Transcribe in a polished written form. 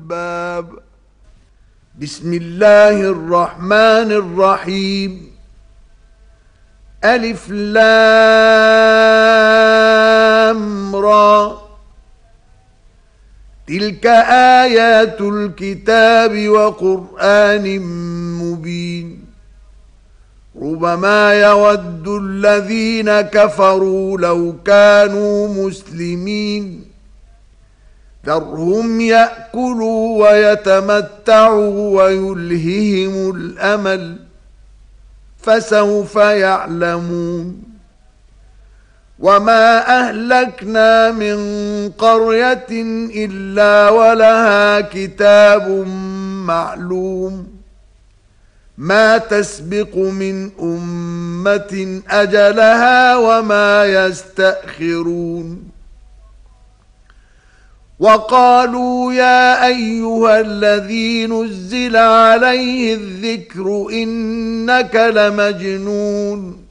الألباب. بسم الله الرحمن الرحيم. ألف لام را. تلك آيات الكتاب وقرآن مبين. ربما يود الذين كفروا لو كانوا مسلمين. ذرهم يأكلوا ويتمتعوا ويلههم الأمل، فسوف يعلمون. وما أهلكنا من قرية إلا ولها كتاب معلوم، ما تسبق من أمة أجلها وما يستأخرون. وقالوا يا أيها الذي نزل عليه الذكر إنك لمجنون.